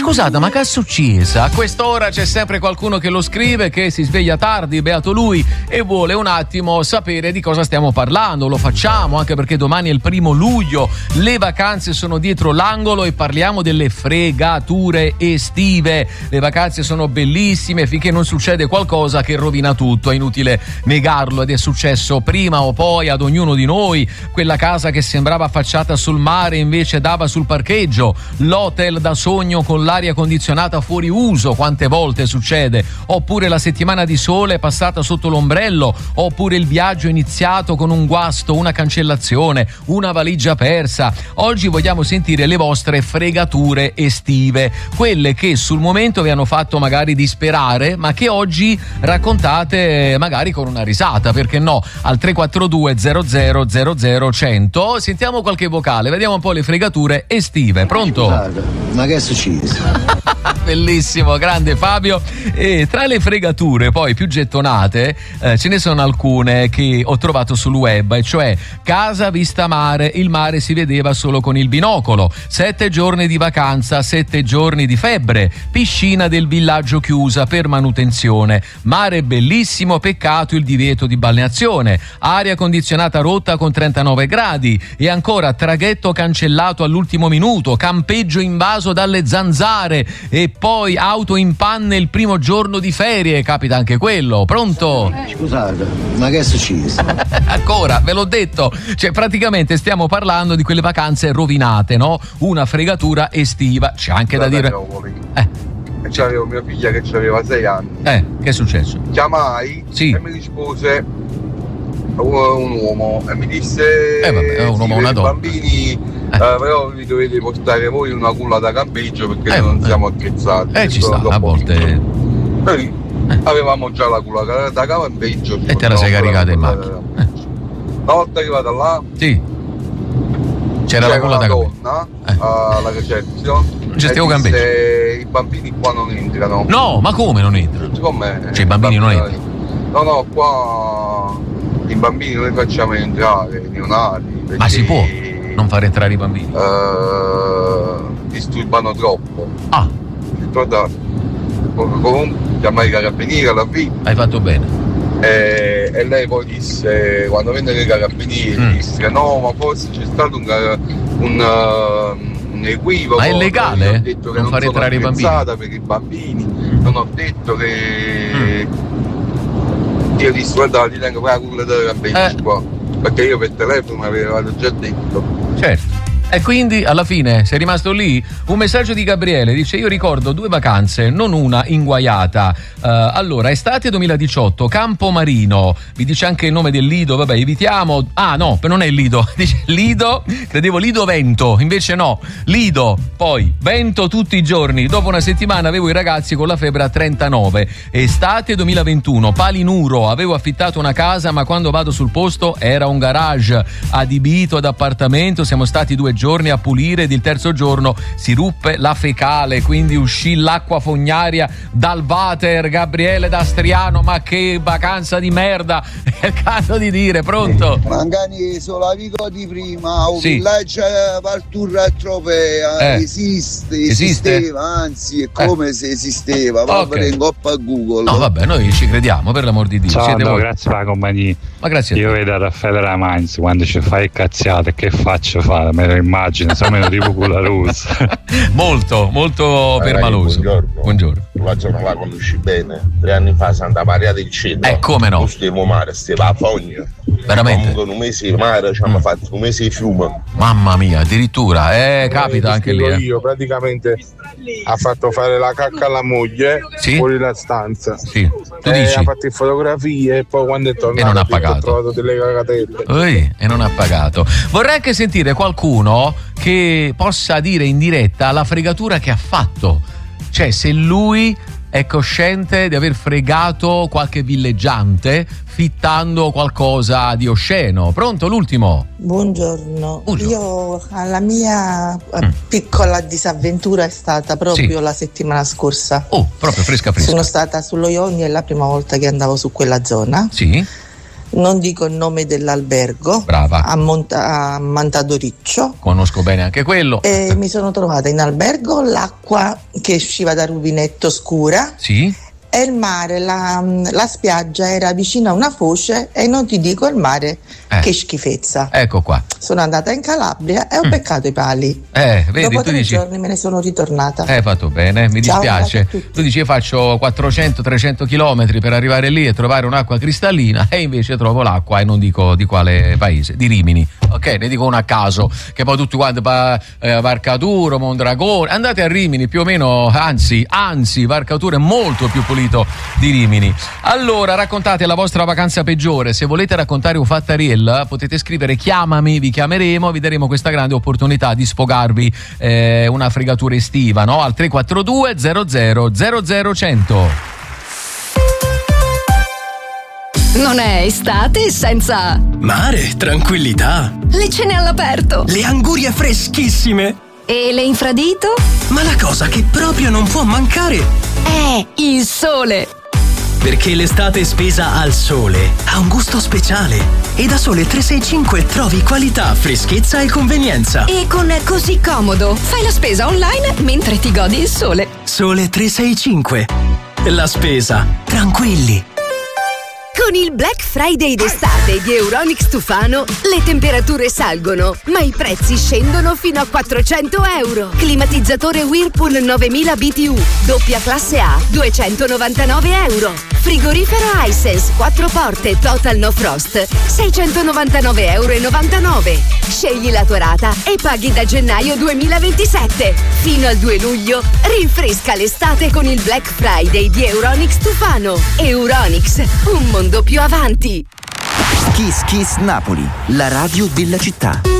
Scusate, ma che è successo? A quest'ora c'è sempre qualcuno che lo scrive, che si sveglia tardi, beato lui, e vuole un attimo sapere di cosa stiamo parlando. Lo facciamo anche perché domani è il 1° luglio, le vacanze sono dietro l'angolo e parliamo delle fregature estive. Le vacanze sono bellissime finché non succede qualcosa che rovina tutto, è inutile negarlo, ed è successo prima o poi ad ognuno di noi. Quella casa che sembrava affacciata sul mare invece dava sul parcheggio, l'hotel da sogno con l'aria condizionata fuori uso, quante volte succede, oppure la settimana di sole passata sotto l'ombrello, oppure il viaggio iniziato con un guasto, una cancellazione, una valigia persa. Oggi vogliamo sentire le vostre fregature estive, quelle che sul momento vi hanno fatto magari disperare, ma che oggi raccontate magari con una risata, perché no? Al 342 00 100 sentiamo qualche vocale, vediamo un po' le fregature estive. Pronto? Ma che è successo? Bellissimo, grande Fabio. E tra le fregature poi più gettonate ce ne sono alcune che ho trovato sul web, e cioè casa vista mare, il mare si vedeva solo con il binocolo, 7 giorni di vacanza, 7 giorni di febbre, piscina del villaggio chiusa per manutenzione, mare bellissimo, peccato il divieto di balneazione, aria condizionata rotta con 39 gradi e ancora traghetto cancellato all'ultimo minuto, campeggio invaso dalle zanzare e poi auto in panne il primo giorno di ferie, capita anche quello. Pronto? Scusate, ma che è successo? Ancora, ve l'ho detto, cioè praticamente stiamo parlando di quelle vacanze rovinate, no? Una fregatura estiva, c'è anche da dire. E c'avevo mia figlia che aveva 6 anni. Che è successo? Chiamai e mi rispose un uomo e mi disse un uomo, una donna. Bambini però vi dovete portare voi una culla da campeggio perché noi non siamo attrezzati. Ci sta, a volte noi avevamo già la culla da campeggio e te la sei caricata in macchina. Una volta arrivata là c'era la culla da campeggio, donna alla reception, gestivo campeggio. I bambini qua non entrano. No, ma come non entrano? Come? Cioè i bambini non entrano? No, qua i bambini noi facciamo entrare i neonati. Ma si può non far entrare i bambini? Disturbano troppo. Comunque chiamai i carabinieri alla fine. Hai fatto bene. E lei poi disse, quando vennero i carabinieri, disse no, ma forse c'è stato un equivoco. Ma è legale? Ho detto che non far entrare i bambini? Per i bambini. Non ho detto che io dissi guarda, ti tengo quella culla da campeggio qua, perché io per telefono avevano già detto. Certo. E quindi alla fine sei rimasto lì? Un messaggio di Gabriele dice: io ricordo 2 vacanze, non una inguaiata. Allora, estate 2018, Campomarino, mi dice anche il nome del lido, vabbè, evitiamo. No, non è il lido, dice lido, credevo lido vento, invece no, lido, poi vento tutti i giorni, dopo una settimana avevo i ragazzi con la febbre a 39. Estate 2021, Palinuro, avevo affittato una casa ma quando vado sul posto era un garage adibito ad appartamento, siamo stati 2 giorni a pulire ed il terzo giorno si ruppe la fecale, quindi uscì l'acqua fognaria dal water. Gabriele d'Astriano, ma che vacanza di merda, è il caso di dire. Pronto? Mancani solo amico di prima, un villaggio Valturra Tropea, esisteva, anzi è come se esisteva, va in coppa a Google. No vabbè, noi ci crediamo, per l'amor di Dio. Ciao, grazie per la compagnia. Ma grazie. Io vedo a Raffaele Ramanzi quando ci fai cazziate, che faccio fare? Me lo immagino, sono tipo con la russa. molto permaloso. Buongiorno. Non la conosci bene. 3 anni fa Santa Maria del Cielo. Come no? Non stiamo mare, stiamo a Fogna. Veramente? Comunque un mese di mare ci hanno fatto un mese di fiume. Mamma mia, addirittura, capita anche lì. Io praticamente ha fatto fare la cacca alla moglie fuori la stanza. Sì. Tu dici? Ha fatto fotografie e poi quando è tornato e non ha pagato. Ha trovato delle cagatelle. E non ha pagato. Vorrei anche sentire qualcuno che possa dire in diretta la fregatura che ha fatto. Cioè, se lui è cosciente di aver fregato qualche villeggiante fittando qualcosa di osceno. Pronto, l'ultimo? Buongiorno. Io la mia piccola disavventura è stata proprio la settimana scorsa. Proprio fresca. Sono stata sullo Ionio, è la prima volta che andavo su quella zona. Sì. non dico il nome dell'albergo. Brava. A Montadoriccio. Conosco bene anche quello. E mi sono trovata in albergo, l'acqua che usciva dal rubinetto scura. Sì. E il mare, la spiaggia era vicino a una foce e non ti dico il mare, che schifezza. Ecco qua. Sono andata in Calabria e ho beccato i pali. Vedi, dopo tu 3 dici, giorni me ne sono ritornata. hai fatto bene, mi Ciao, dispiace. Tu dici faccio 400-300 chilometri per arrivare lì e trovare un'acqua cristallina, e invece trovo l'acqua, e non dico di quale paese, di Rimini. Ok, ne dico una a caso, che poi tutti quanti Varcaturo, Mondragone, andate a Rimini, più o meno, anzi Varcaturo è molto più pulito di Rimini. Allora, raccontate la vostra vacanza peggiore. Se volete raccontare un fattariel, potete scrivere chiamami, vi chiameremo, vi daremo questa grande opportunità di sfogarvi una fregatura estiva, no? Al 342 00 00 Non è estate senza mare, tranquillità, le cene all'aperto, le angurie freschissime e le infradito? Ma la cosa che proprio non può mancare è il sole. Perché l'estate spesa al sole ha un gusto speciale e da Sole 365 trovi qualità, freschezza e convenienza. E con Così Comodo fai la spesa online mentre ti godi il sole. Sole 365. La spesa tranquilli. Con il Black Friday d'estate di Euronics Tufano le temperature salgono, ma i prezzi scendono fino a 400 euro. Climatizzatore Whirlpool 9000 BTU, doppia classe A, 299 euro. Frigorifero Hisense 4 porte Total No Frost, 699,99 euro. Scegli la tua rata e paghi da gennaio 2027. Fino al 2 luglio rinfresca l'estate con il Black Friday di Euronics Tufano. Euronics, un mondo più avanti. Kiss Kiss Napoli, la radio della città.